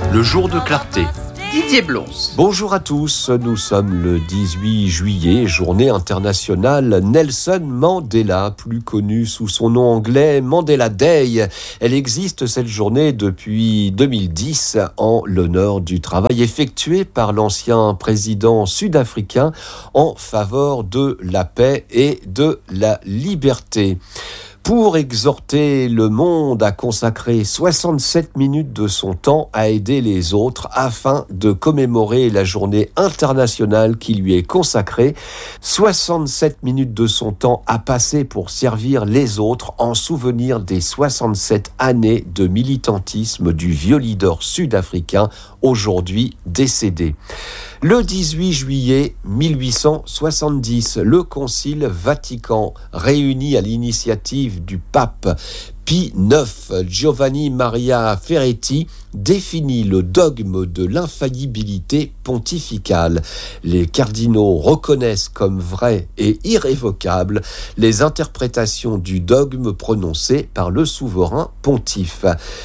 Le jour de clarté. Didier Blons. Bonjour à tous, nous sommes le 18 juillet, journée internationale Nelson Mandela, plus connue sous son nom anglais Mandela Day. Elle existe cette journée depuis 2010 en l'honneur du travail effectué par l'ancien président sud-africain en faveur de la paix et de la liberté. Pour exhorter le monde à consacrer 67 minutes de son temps à aider les autres afin de commémorer la journée internationale qui lui est consacrée. 67 minutes de son temps à passer pour servir les autres en souvenir des 67 années de militantisme du vieux leader sud-africain aujourd'hui décédé. Le 18 juillet 1870, le Concile Vatican, réuni à l'initiative du pape Pie IX, Giovanni Maria Ferretti, définit le dogme de l'infaillibilité pontificale. Les cardinaux reconnaissent comme vraies et irrévocables les interprétations du dogme prononcé par le souverain pontife.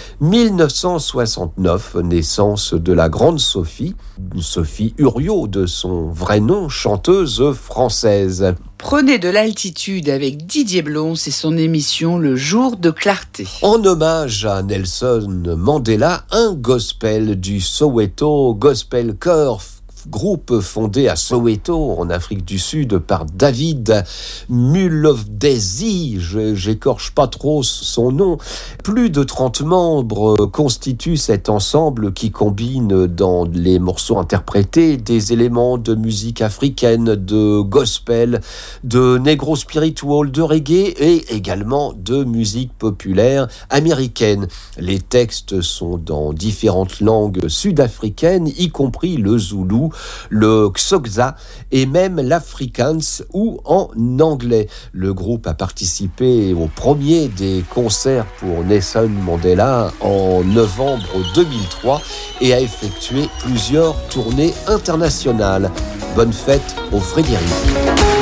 1969, naissance de la grande Sophie Uriot de son vrai nom, chanteuse française. Prenez de l'altitude avec Didier Blons et son émission Le Jour de Clarté. En hommage à Nelson Mandela, un gospel du Soweto Gospel Choir, groupe fondé à Soweto, en Afrique du Sud, par David Mulovdezi, j'écorche pas trop son nom. Plus de 30 membres constituent cet ensemble qui combine dans les morceaux interprétés des éléments de musique africaine, de gospel, de negro spiritual, de reggae et également de musique populaire américaine. Les textes sont dans différentes langues sud-africaines, y compris le zoulou, le Xhosa et même l'Afrikaans ou en anglais. Le groupe a participé au premier des concerts pour Nelson Mandela en novembre 2003 et a effectué plusieurs tournées internationales. Bonne fête aux Frédéric.